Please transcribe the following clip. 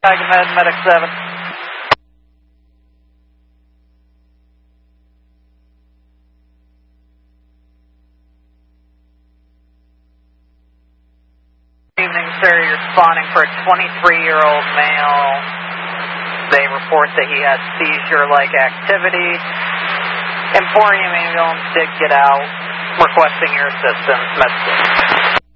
Medic 7. Evening, sir. You're spawning for a 23-year-old male. They report that he has seizure-like activity. Emporium ambulance did get out, requesting your assistance. Med